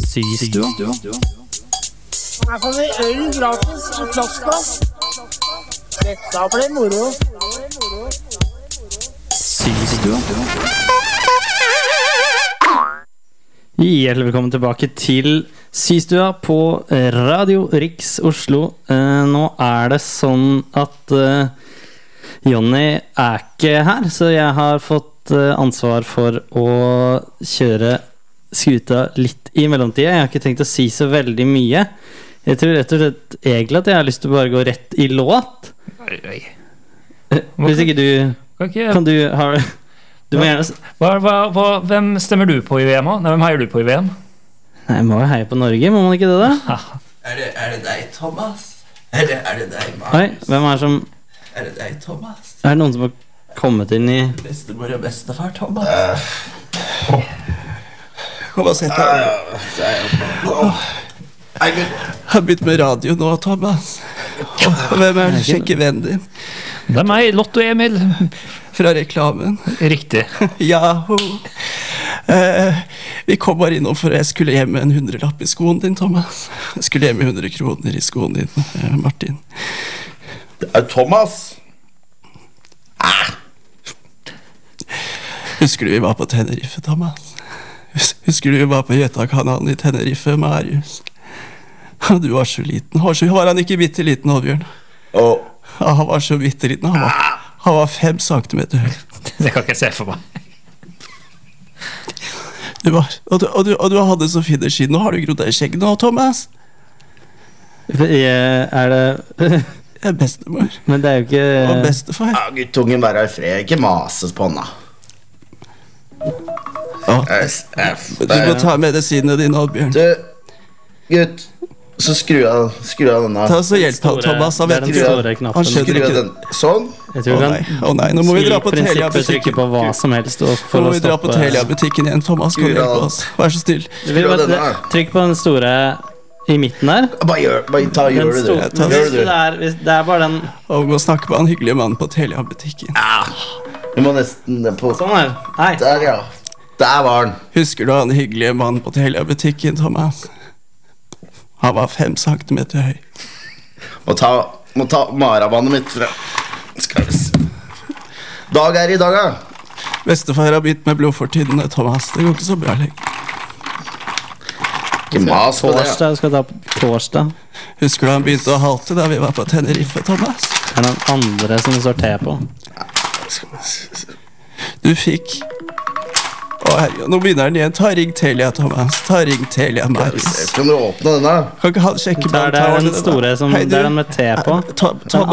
Systua. Her får vi øl gratis i plastglass. Dette blir moro. Systua. Hjertelig velkommen tilbake til Systua på Radio Riks Oslo. Nå det sånn at Jonny ikke her, så jeg har fått ansvar for å kjøre skuta litt i mellomtiden. Jeg har ikke tenkt å si så veldig mye. Jeg tror rett og slett egentlig at jeg har lyst til å bare gå rett i låt. Hvis ikke du kan du ha du må gjerne Hvem stemmer du på i VM? Nei, hvem heier du på i VM? Nei, jeg må jo heie på Norge, må man ikke det da? Er det deg, Thomas? Eller er det deg, Marius? Oi, hvem som Er det deg, Thomas? det noen som har kommet inn i Bestemor og bestefar, Thomas? Kom og sett deg. Jeg har begynt med radio nå, Thomas. Hvem det? Sjekke vennen din. Det meg, Lotto Emil. Fra reklamen. Riktig. Ja, vi kom bare innom for jeg skulle hjem med en 100-lapp i skoen din, Thomas. Jeg skulle hjem med 100 kroner i skoen din, Martin. Det Thomas. Husker du vi var på Tenerife, Thomas? Husker du vi var på Gjøtakanalen i Tenerife, Marius? Du var så liten. Var han ikke bitteliten, Oddbjørn? Ja, han var så bitteliten. Han var 5 centimeter høy. Det kan ikke jeg se for meg. Og du hadde så fine skinn. Nå har du grodd deg i skjegg nå, Thomas. det Bestemor. Men det jo ikke Og bestefar. Ja, guttungen bare i fred, ikke mases på henne. Du må ta medisinene dine, Oddbjørn. Gutt, så skru av denne. Ta så hjelp han, Thomas. Han vet den ikke store knappen. Han skjønner ikke den. Sånn. Jeg tror Å nei, nå må vi dra på Telia-butikken. Trykke på hva som helst Nå for må å vi dra på stoppe. Telia-butikken igjen, Thomas. Kan du hjelpe oss? Vær så still. Trykk på den store i midten der. Gjør det du. Det bare den. Og gå og snakke med han hyggelige mannen på Telia-butikken. Vi må nesten på. Sånn her. Nei. Der, ja. Der var han. Husker du han hyggelige mannen på Telia-butikken, Thomas? Han var 5 centimeter høy. Må ta maravannet mitt fra. Skal vi se. Dag i dag, ja. Bestefar har begynt med blodfortydende, Thomas. Det går ikke så bra lenger. Ikke mas på det. Torsdag, skal ta på torsdag. Husker du han begynte å halte da vi var på Tenerife, Thomas? Det den andre som det står T på. Du fikk nå begynner den igjen. Ta ring Telia, Thomas. Ta ring Telia, Marius. Kan du åpne denne? Kan ikke han sjekke Det den store som det den med T på. Thomas.